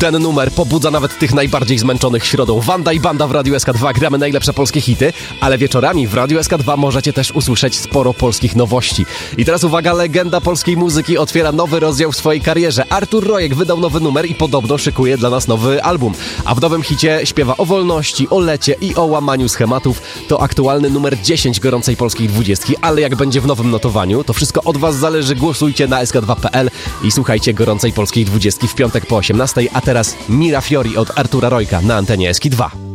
Ten numer pobudza nawet tych najbardziej zmęczonych środą. Wanda i Banda w Radiu SK2, gramy najlepsze polskie hity, ale wieczorami w Radiu SK2 możecie też usłyszeć sporo polskich nowości. I teraz uwaga, legenda polskiej muzyki otwiera nowy rozdział w swojej karierze. Artur Rojek wydał nowy numer i podobno szykuje dla nas nowy album. A w nowym hicie śpiewa o wolności, o lecie i o łamaniu schematów. To aktualny numer 10 gorącej polskiej 20, ale jak będzie w nowym notowaniu, to wszystko od was zależy. Głosujcie na sk2.pl i słuchajcie gorącej polskiej 20 w piątek po 18, a teraz Mira Fiori od Artura Rojka na antenie SK2.